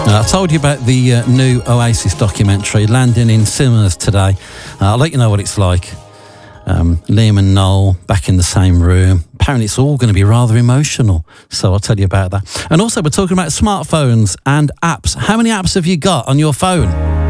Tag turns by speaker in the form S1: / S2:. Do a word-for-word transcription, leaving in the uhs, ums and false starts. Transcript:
S1: Uh, I told you about the uh, new Oasis documentary landing in cinemas today. Uh, I'll let you know what it's like. Um, Liam and Noel back in the same room. Apparently it's all going to be rather emotional, so I'll tell you about that. And also we're talking about smartphones and apps. How many apps have you got on your phone?